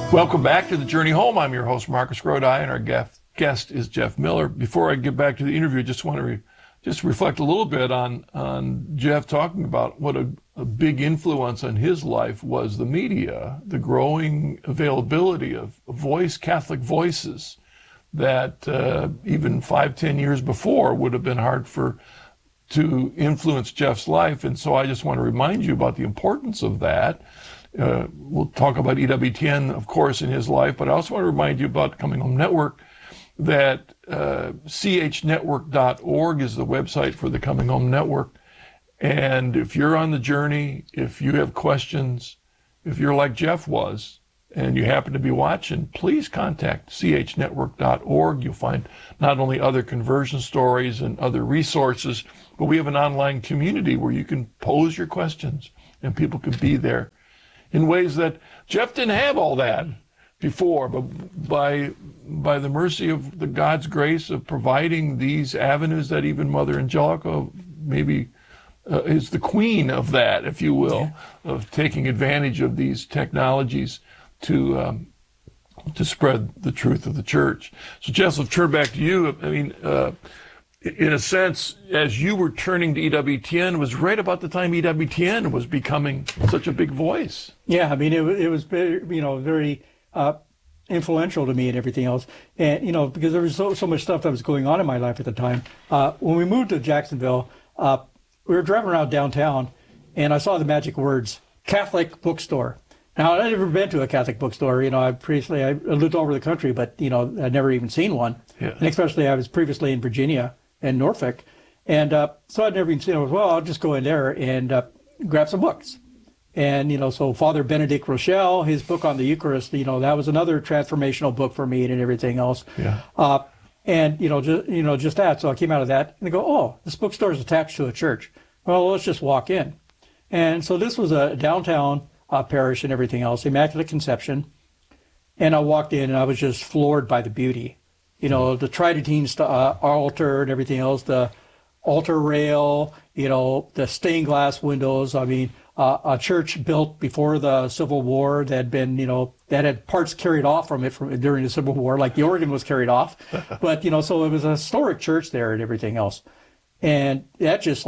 Welcome back to The Journey Home. I'm your host, Marcus Grodi, and our guest is Jeff Miller. Before I get back to the interview, I just want to just reflect a little bit on Jeff talking about what a big influence on his life was the media, the growing availability of Catholic voices that even 5-10 years before would have been hard to influence Jeff's life. And so I just want to remind you about the importance of that. We'll talk about EWTN, of course, in his life, but I also want to remind you about Coming Home Network, that chnetwork.org is the website for the Coming Home Network. And if you're on the journey, if you have questions, if you're like Jeff was, and you happen to be watching, please contact chnetwork.org. You'll find not only other conversion stories and other resources, but we have an online community where you can pose your questions and people can be there in ways that Jeff didn't have all that before, but by the mercy of the God's grace of providing these avenues that even Mother Angelica maybe is the queen of that, if you will, of taking advantage of these technologies to spread the truth of the church. So Jeff, let's turn back to you. I mean, in a sense, as you were turning to EWTN, was right about the time EWTN was becoming such a big voice. Yeah, I mean, it was very, very influential to me and everything else. And, because there was so much stuff that was going on in my life at the time. When we moved to Jacksonville, we were driving around downtown, and I saw the magic words, Catholic bookstore. Now, I'd never been to a Catholic bookstore. I lived all over the country, but, I'd never even seen one. Yeah. And especially I was previously in Virginia and Norfolk. And so I'd never even seen it. Well, I'll just go in there and grab some books. And, so Father Benedict Rochelle, his book on the Eucharist, that was another transformational book for me and everything else. Yeah. And, just that. So I came out of that and I go, oh, this bookstore is attached to a church. Well, let's just walk in. And so this was a downtown parish and everything else, Immaculate Conception. And I walked in and I was just floored by the beauty. The Tridentine altar and everything else, the altar rail, the stained glass windows. I mean, a church built before the Civil War that had been, that had parts carried off from it during the Civil War, like the organ was carried off. But, so it was a historic church there and everything else. And that just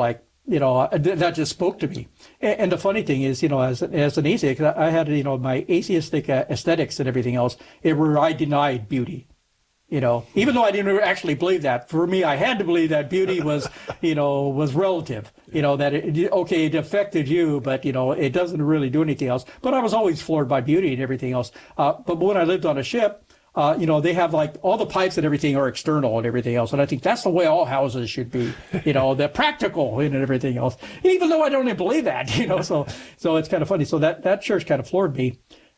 that just spoke to me. And the funny thing is, as an atheist, I had, my atheistic aesthetics and everything else, where I denied beauty. Even though I didn't actually believe that, for me, I had to believe that beauty was, was relative, that it affected you, but, it doesn't really do anything else. But I was always floored by beauty and everything else. But when I lived on a ship, they have all the pipes and everything are external and everything else. And I think that's the way all houses should be, they're practical and everything else. Even though I don't even believe that, so it's kind of funny. So that church kind of floored me.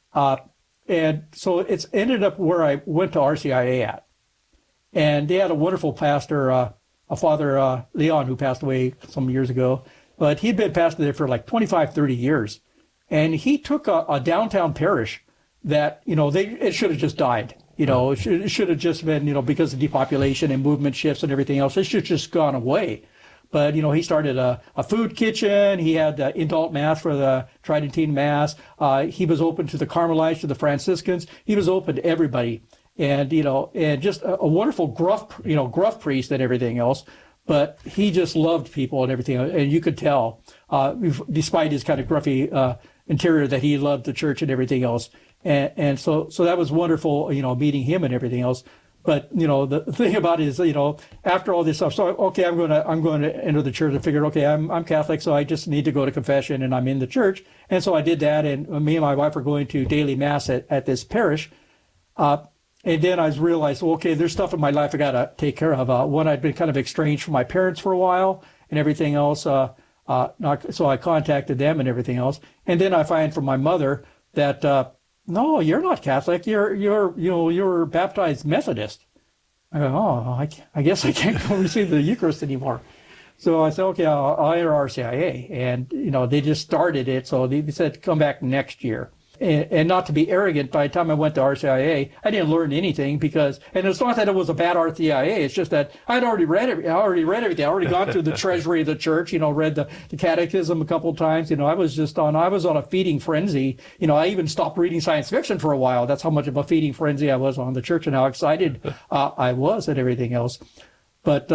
And so it's ended up where I went to RCIA at. And they had a wonderful pastor, a Father Leon, who passed away some years ago. But he'd been pastor there for 25, 30 years. And he took a downtown parish that, it should have just died. It should have just been, because of depopulation and movement shifts and everything else, it should have just gone away. But, he started a food kitchen. He had indult mass for the Tridentine Mass. He was open to the Carmelites, to the Franciscans. He was open to everybody. And, and just a wonderful gruff priest and everything else. But he just loved people and everything. And you could tell, despite his kind of gruffy interior, that he loved the church and everything else. And so that was wonderful, meeting him and everything else. But, the thing about it is, after all this stuff, so, okay, I'm going to enter the church and figure, okay, I'm Catholic, so I just need to go to confession and I'm in the church. And so I did that. And me and my wife were going to daily mass at this parish. And then I realized, okay, there's stuff in my life I got to take care of. One, I'd been kind of estranged from my parents for a while and everything else. So I contacted them and everything else. And then I find from my mother that, no, you're not Catholic. You're baptized Methodist. I go, oh, I guess I can't go receive the Eucharist anymore. So I said, okay, I'll enter RCIA. And, they just started it. So they said, come back next year. And not to be arrogant, by the time I went to RCIA, I didn't learn anything because, and it's not that it was a bad RCIA, it's just that I'd already read everything. I already gone through the treasury of the church, read the catechism a couple of times. I was on a feeding frenzy. I even stopped reading science fiction for a while. That's how much of a feeding frenzy I was on the church and how excited I was at everything else. But,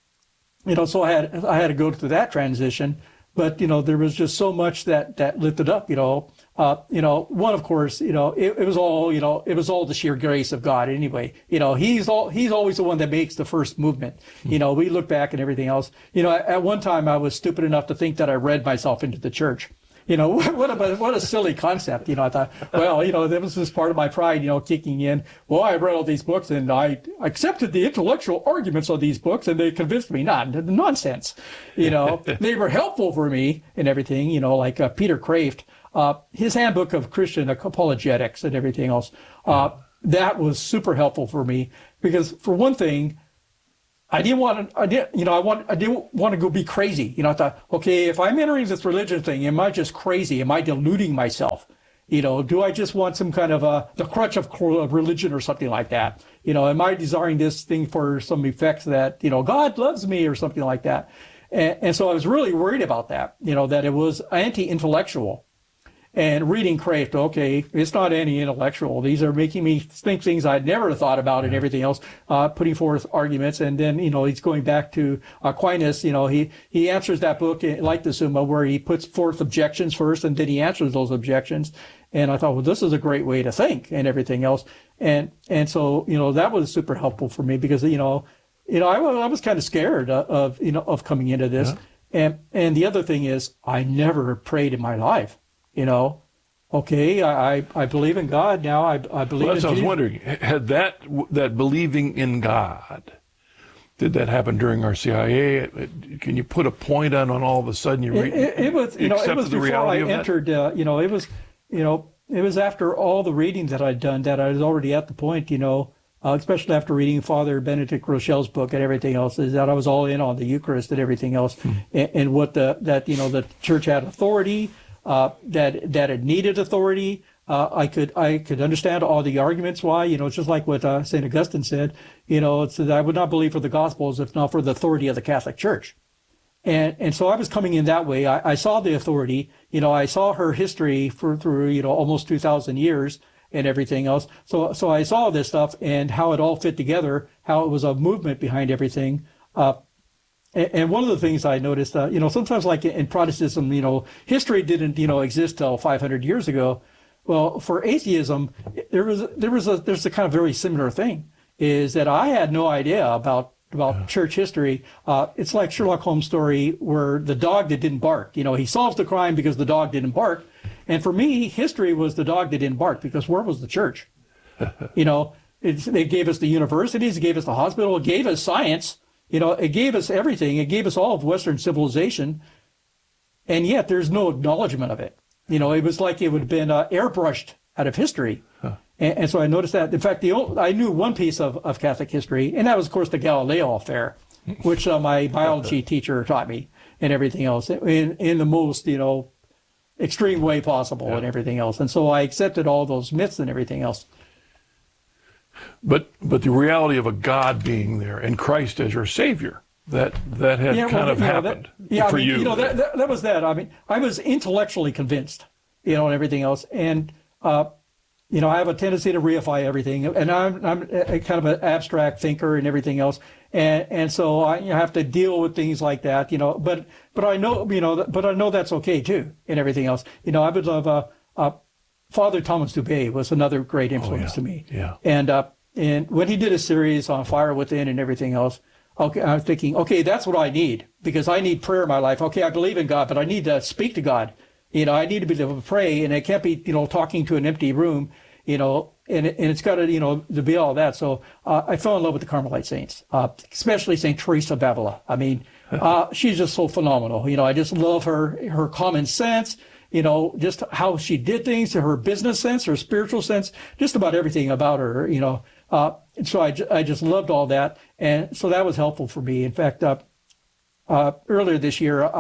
so I had to go through that transition. But, there was just so much that lifted up, one, of course, it was all the sheer grace of God anyway. He's always the one that makes the first movement. We look back and everything else. At one time I was stupid enough to think that I read myself into the church. What a silly concept. I thought, that was just part of my pride, kicking in. Well, I read all these books and I accepted the intellectual arguments of these books and they convinced me. Nonsense. They were helpful for me and everything, like Peter Kraft, his handbook of Christian apologetics and everything else. That was super helpful for me because for one thing, I didn't want to go be crazy. I thought, okay, if I'm entering this religion thing, am I just crazy? Am I deluding myself? Do I just want some kind of the crutch of religion or something like that? Am I desiring this thing for some effects that, God loves me or something like that? And so I was really worried about that, that it was anti-intellectual. And reading Kraft, okay, it's not any intellectual. These are making me think things I'd never thought about and everything else, putting forth arguments. And then, he's going back to Aquinas. He answers that book like the Summa where he puts forth objections first and then he answers those objections. And I thought, well, this is a great way to think and everything else. And so, that was super helpful for me because, I was kind of scared of coming into this. Yeah. And the other thing is I never prayed in my life. Okay, I believe in God now. I believe in Jesus. I was wondering, had that believing in God, did that happen during RCIA? Can you put a point on when all of a sudden you it was before I entered. It was after all the reading that I'd done that I was already at the point. Especially after reading Father Benedict Rochelle's book and everything else, is that I was all in on the Eucharist and everything else, and what the church had authority. That it needed authority. I could understand all the arguments why, it's just like what St. Augustine said, it's that I would not believe for the Gospels if not for the authority of the Catholic Church. And so I was coming in that way. I saw the authority, I saw her history through almost 2,000 years and everything else. So I saw this stuff and how it all fit together, how it was a movement behind everything. And one of the things I noticed, sometimes like in Protestantism, history didn't, exist till 500 years ago. Well, for atheism, there's a kind of very similar thing, is that I had no idea about church history. It's like Sherlock Holmes' story where the dog that didn't bark, he solves the crime because the dog didn't bark. And for me, history was the dog that didn't bark because where was the church? They gave us the universities, it gave us the hospital, it gave us science. It gave us everything. It gave us all of Western civilization, and yet there's no acknowledgement of it. It was like it would have been airbrushed out of history. Huh. And so I noticed that. In fact, I knew one piece of Catholic history, and that was, of course, the Galileo affair, which my biology teacher taught me, and everything else in the most, extreme way possible, and everything else. And so I accepted all those myths and everything else. But the reality of a God being there and Christ as your Savior, that had happened for you. That was that. I mean, I was intellectually convinced, and everything else. And, I have a tendency to reify everything. And I'm a kind of an abstract thinker and everything else. And so I have to deal with things like that, But I know, but I know that's okay too, and everything else. I would love Father Thomas Dubé was another great influence to me. Yeah. And when he did a series on Fire Within and everything else, okay, I was thinking, okay, that's what I need, because I need prayer in my life. Okay, I believe in God, but I need to speak to God. I need to be able to pray, and it can't be, talking to an empty room, and it's got to, to be all that. So I fell in love with the Carmelite saints, especially St. Teresa of Avila. I mean, she's just so phenomenal. I just love her common sense. Just how she did things, her business sense, her spiritual sense, just about everything about her, so I just loved all that. And so that was helpful for me. In fact, earlier this year,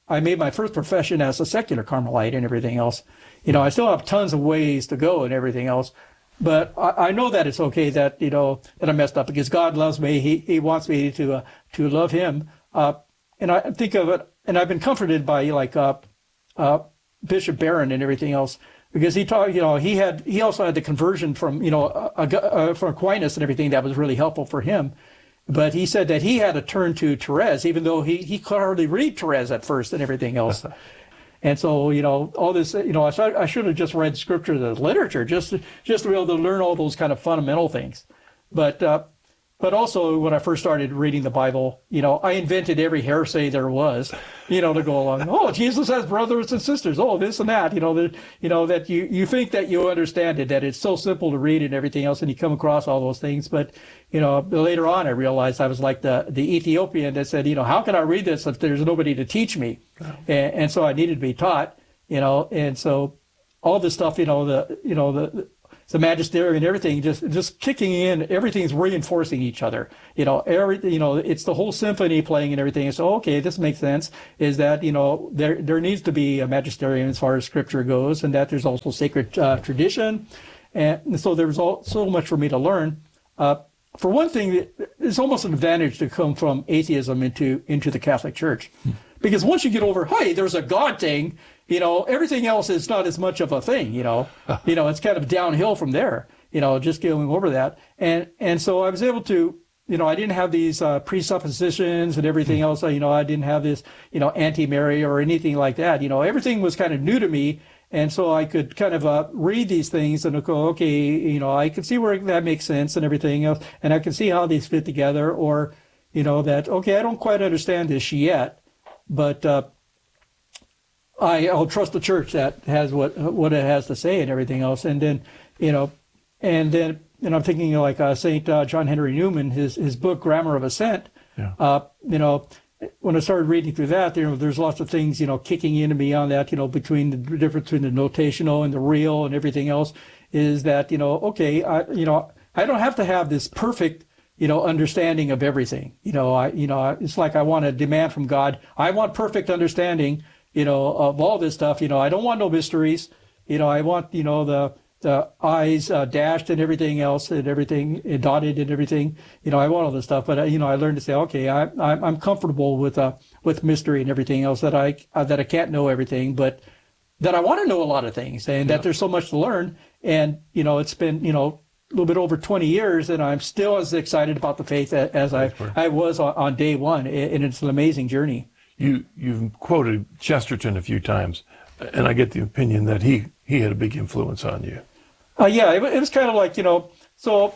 I made my first profession as a secular Carmelite and everything else. I still have tons of ways to go and everything else. But I know that it's okay that, that I messed up, because God loves me. He wants me to love him. And I think of it, and I've been comforted by Bishop Barron and everything else, because he taught, he also had the conversion from, from Aquinas and everything that was really helpful for him. But he said that he had to turn to Therese, even though he could hardly read Therese at first and everything else. And so, all this, I should have just read scripture as literature, just to be able to learn all those kind of fundamental things. But also, when I first started reading the Bible, I invented every heresy there was, to go along. Oh, Jesus has brothers and sisters. Oh, this and that. That you think that you understand it, that it's so simple to read and everything else, and you come across all those things. But later on, I realized I was like the Ethiopian that said, how can I read this if there's nobody to teach me? Oh. And so I needed to be taught. And so all this stuff, the magisterium and everything, just kicking in, everything's reinforcing each other. It's the whole symphony playing and everything. So, okay, this makes sense, is that, there needs to be a magisterium as far as scripture goes, and that there's also sacred tradition. And so there's so much for me to learn. For one thing, it's almost an advantage to come from atheism into the Catholic Church. Because once you get over, hey, there's a God thing, everything else is not as much of a thing, it's kind of downhill from there, just going over that. And so I was able to, I didn't have these presuppositions and everything else. I didn't have this, anti-Mary or anything like that. Everything was kind of new to me. And so I could kind of read these things and go, okay, I can see where that makes sense and everything else. And I can see how these fit together, or, that, okay, I don't quite understand this yet, but I'll trust the church that has what it has to say and everything else. And then, I'm thinking like St. John Henry Newman, his book, Grammar of Assent. Yeah. When I started reading through that, there's lots of things, kicking into me on that, between the difference between the notational and the real and everything else, is that, okay, I don't have to have this perfect, understanding of everything. It's like I want to demand from God, I want perfect understanding, of all this stuff. I don't want no mysteries. I want, the I's dashed and everything else, and everything dotted and everything. I want all this stuff. But, I learned to say, okay, I'm comfortable with mystery and everything else, that I can't know everything, but that I want to know a lot of things, and that there's so much to learn. And, it's been, a little bit over 20 years, and I'm still as excited about the faith as I was on day one. And it's an amazing journey. You've quoted Chesterton a few times, and I get the opinion that he had a big influence on you. Yeah, it was kind of like, so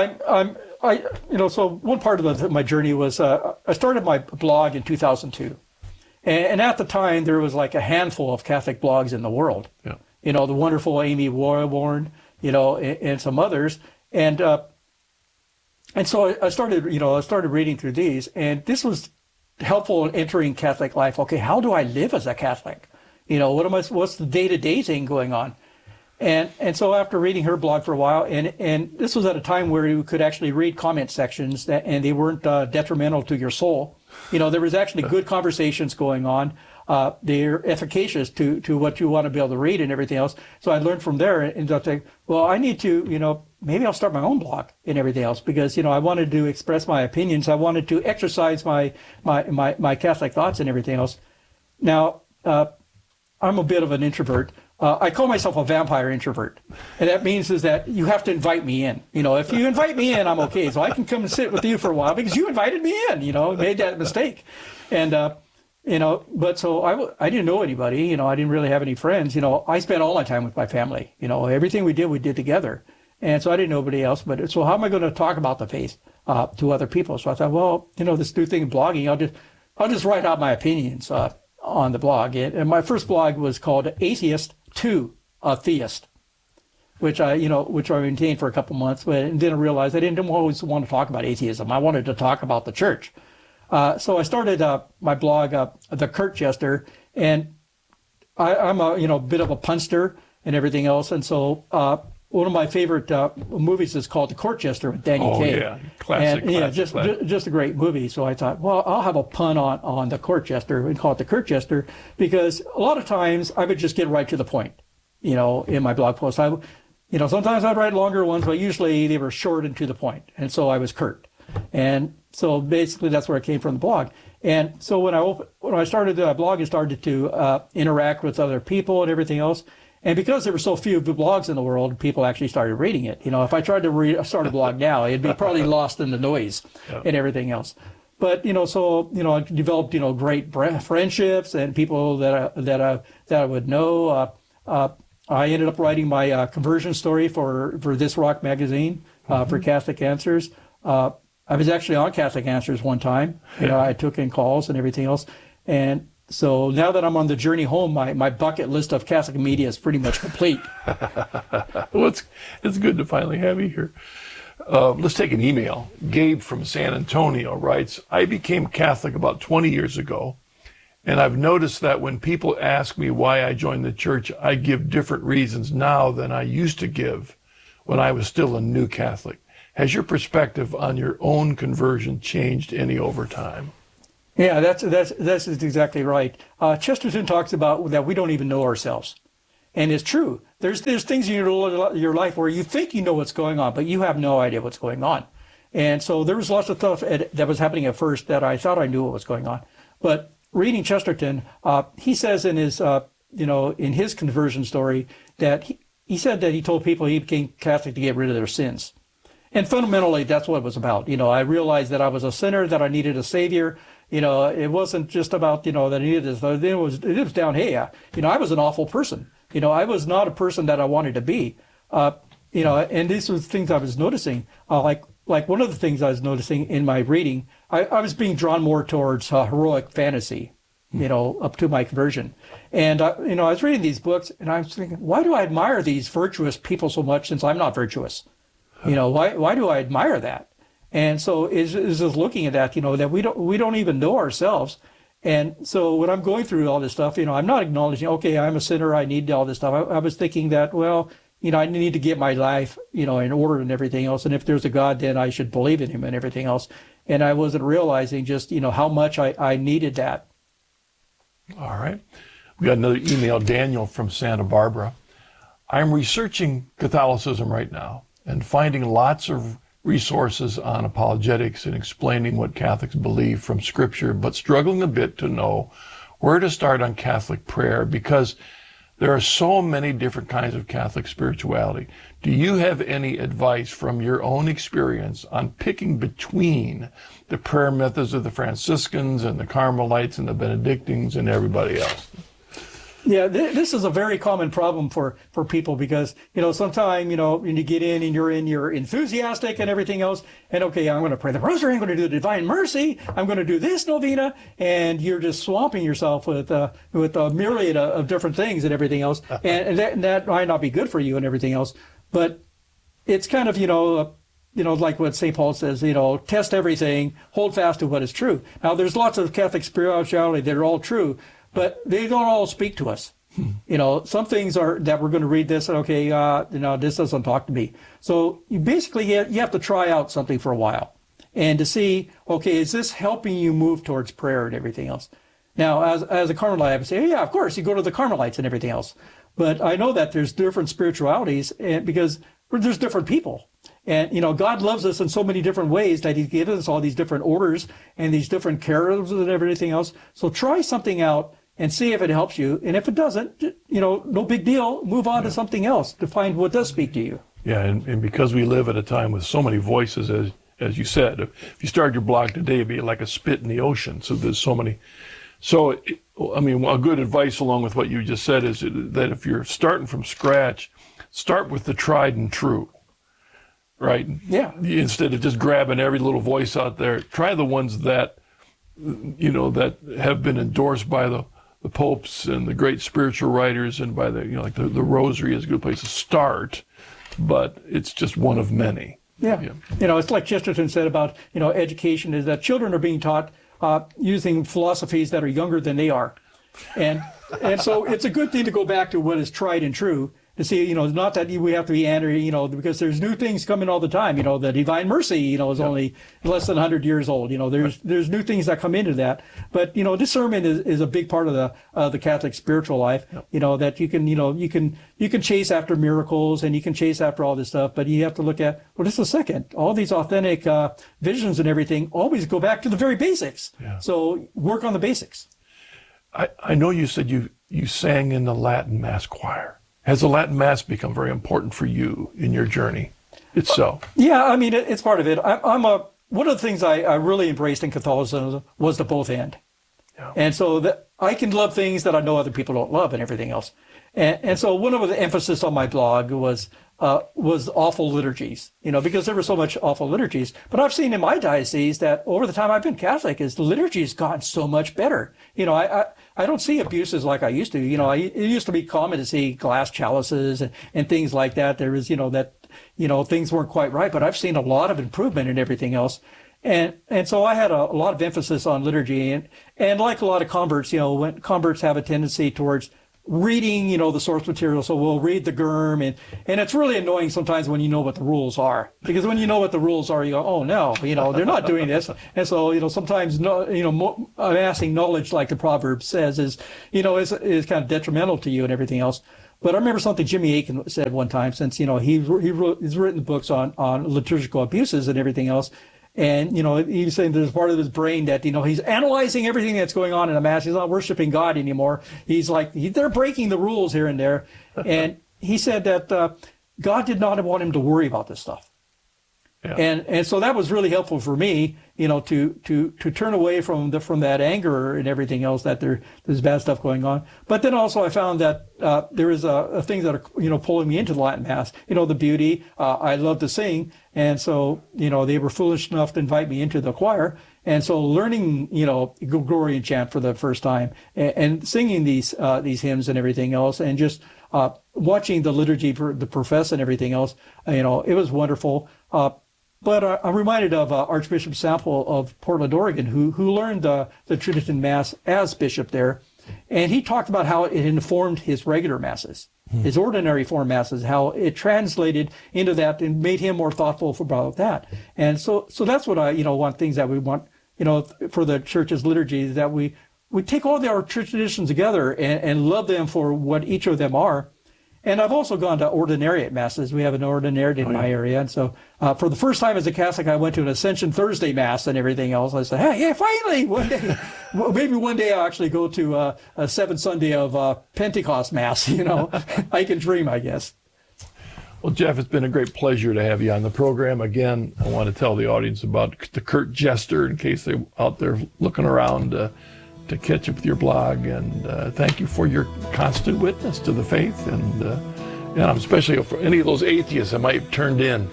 so one part of my journey was, I started my blog in 2002. And at the time, there was like a handful of Catholic blogs in the world. Yeah. The wonderful Amy Warren, and some others. And so I started reading through these, and this was helpful in entering Catholic life. Okay, how do I live as a Catholic? What's the day-to-day thing going on? And so after reading her blog for a while, and this was at a time where you could actually read comment sections and they weren't detrimental to your soul. There was actually good conversations going on. They're efficacious to what you want to be able to read and everything else. So I learned from there, and I think, well, I need to, maybe I'll start my own blog and everything else, because, I wanted to express my opinions. I wanted to exercise my Catholic thoughts and everything else. Now, I'm a bit of an introvert. I call myself a vampire introvert. And that means is that you have to invite me in. If you invite me in, I'm okay. So I can come and sit with you for a while because you invited me in, made that mistake. And, but so I didn't know anybody, I didn't really have any friends. I spent all my time with my family. Everything we did together. And so I didn't know anybody else. But so how am I going to talk about the faith to other people? So I thought, well, this new thing in blogging, I'll just write out my opinions on the blog. And my first blog was called Atheist to a Theist, which I maintained for a couple months, but then I realized I didn't always want to talk about atheism. I wanted to talk about the church. So I started my blog, The Kurt Jester, and I'm a bit of a punster and everything else. And so one of my favorite movies is called The Court Jester with Danny Kaye. Oh, yeah. Classic. And, just a great movie. So I thought, well, I'll have a pun on The Court Jester and call it The Court Jester, because a lot of times I would just get right to the point, in my blog post. Sometimes I'd write longer ones, but usually they were short and to the point. And so I was curt. And so basically that's where I came from, the blog. And so when I started the blog and started to interact with other people and everything else, and because there were so few blogs in the world, people actually started reading it. If I tried to start a blog now, it'd be probably lost in the noise and everything else. But I developed great friendships and people that I would know. I ended up writing my conversion story for This Rock magazine for Catholic Answers. I was actually on Catholic Answers one time. I took in calls and everything else. And so now that I'm on the journey home, my bucket list of Catholic media is pretty much complete. Well, it's good to finally have you here. Let's take an email. Gabe from San Antonio writes, I became Catholic about 20 years ago, and I've noticed that when people ask me why I joined the church, I give different reasons now than I used to give when I was still a new Catholic. Has your perspective on your own conversion changed any over time? Yeah, that's exactly right. Chesterton talks about that we don't even know ourselves. And it's true. There's things in your life where you think you know what's going on, but you have no idea what's going on. And so there was lots of stuff that was happening at first that I thought I knew what was going on. But reading Chesterton, he says in his, in his conversion story that he said that he told people he became Catholic to get rid of their sins. And fundamentally, that's what it was about. I realized that I was a sinner, that I needed a savior. It wasn't just about, that I needed this. It was down, hey, I was an awful person. I was not a person that I wanted to be. And these were things I was noticing. Like one of the things I was noticing in my reading, I was being drawn more towards heroic fantasy, up to my conversion. And, I was reading these books and I was thinking, why do I admire these virtuous people so much since I'm not virtuous? Why do I admire that? And so is just looking at that, that we don't even know ourselves. And so when I'm going through all this stuff, I'm not acknowledging, okay, I'm a sinner, I need all this stuff. I was thinking that, well, I need to get my life, in order and everything else. And if there's a God, then I should believe in him and everything else. And I wasn't realizing just, how much I needed that. All right. We got another email, Daniel from Santa Barbara. I'm researching Catholicism right now and finding lots of resources on apologetics and explaining what Catholics believe from Scripture, but struggling a bit to know where to start on Catholic prayer because there are so many different kinds of Catholic spirituality. Do you have any advice from your own experience on picking between the prayer methods of the Franciscans and the Carmelites and the Benedictines and everybody else? Yeah, this is a very common problem for people because, sometimes, when you get in and you're enthusiastic and everything else, and okay, I'm going to pray the rosary, I'm going to do the Divine Mercy, I'm going to do this novena, and you're just swamping yourself with a myriad of different things and everything else, and that might not be good for you and everything else, but it's kind of, like what St. Paul says, test everything, hold fast to what is true. Now, there's lots of Catholic spirituality that are all true, but they don't all speak to us. Some things are that we're going to read this, okay, this doesn't talk to me. So you basically, you have to try out something for a while and to see, okay, is this helping you move towards prayer and everything else? Now, as a Carmelite, I would say, yeah, of course, you go to the Carmelites and everything else. But I know that there's different spiritualities because there's different people. And, God loves us in so many different ways that he's given us all these different orders and these different carols and everything else. So try something out and see if it helps you. And if it doesn't, no big deal. Move on to something else to find what does speak to you. Yeah, and because we live at a time with so many voices, as you said, if you started your blog today, it'd be like a spit in the ocean. So there's so many. So, a good advice along with what you just said is that if you're starting from scratch, start with the tried and true, right? Yeah. Instead of just grabbing every little voice out there, try the ones that, that have been endorsed by the popes and the great spiritual writers and by the rosary is a good place to start, but it's just one of many. Yeah. It's like Chesterton said about, education is that children are being taught using philosophies that are younger than they are. And so it's a good thing to go back to what is tried and true to see, you know, not that we have to be angry, you know, because there's new things coming all the time. You know, the Divine Mercy, you know, is only less than 100 years old. You know, there's new things that come into that. But, you know, discernment is a big part of the Catholic spiritual life. You know, that you can chase after miracles and you can chase after all this stuff, but you have to look at, well, just a second, all these authentic visions and everything always go back to the very basics. Yeah. So work on the basics. I know you said you sang in the Latin Mass choir. Has the Latin Mass become very important for you in your journey? It's so. Yeah, I mean, it's part of it. One of the things I really embraced in Catholicism was the both and. Yeah. And so that I can love things that I know other people don't love and everything else. And so one of the emphasis on my blog was awful liturgies, you know, because there were so much awful liturgies. But I've seen in my diocese that over the time I've been Catholic, is the liturgy has gotten so much better. You know, I don't see abuses like I used to. You know, it used to be common to see glass chalices and things like that. There was, you know, that, you know, things weren't quite right. But I've seen a lot of improvement in everything else. And so I had a lot of emphasis on liturgy. And like a lot of converts, you know, when converts have a tendency towards reading, you know, the source material. So we'll read the GERM, and it's really annoying sometimes when you know what the rules are, because when you know what the rules are, you go, oh no, you know, they're not doing this. And so, you know, sometimes, amassing knowledge, like the proverb says, is kind of detrimental to you and everything else. But I remember something Jimmy Akin said one time, since, you know, he's written books on liturgical abuses and everything else. And, you know, he was saying there's part of his brain that, you know, he's analyzing everything that's going on in the Mass. He's not worshiping God anymore. He's like, they're breaking the rules here and there. And he said that God did not want him to worry about this stuff. Yeah. And so that was really helpful for me, you know, to turn away from that anger and everything else, that there's bad stuff going on. But then also I found that there is things that are, you know, pulling me into the Latin Mass. You know, the beauty. I love to sing, and so, you know, they were foolish enough to invite me into the choir. And so learning, you know, Gregorian chant for the first time and singing these hymns and everything else, and just watching the liturgy for the profess and everything else, you know, it was wonderful. But I'm reminded of Archbishop Sample of Portland, Oregon, who learned the Tridentine Mass as bishop there. And he talked about how it informed his regular Masses, his ordinary form Masses, how it translated into that and made him more thoughtful about that. And so that's what I, you know, want, things that we want, you know, for the church's liturgy, that we take all our church traditions together and love them for what each of them are. And I've also gone to ordinariate Masses. We have an ordinariate in my area. And so for the first time as a Catholic, I went to an Ascension Thursday Mass and everything else. I said, hey, yeah, finally, one day, maybe one day I'll actually go to a seventh Sunday of Pentecost Mass, you know. I can dream, I guess. Well, Jeff, it's been a great pleasure to have you on the program. Again, I want to tell the audience about the Kurt Jester, in case they're out there looking around to catch up with your blog, and thank you for your constant witness to the faith, and especially for any of those atheists that might have turned in,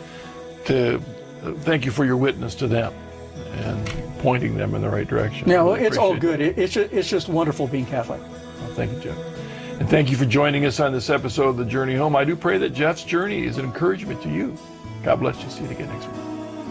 to thank you for your witness to them and pointing them in the right direction. No, really, it's all good. It's just wonderful being Catholic. Well, thank you, Jeff. And thank you for joining us on this episode of The Journey Home. I do pray that Jeff's journey is an encouragement to you. God bless you. See you again next week.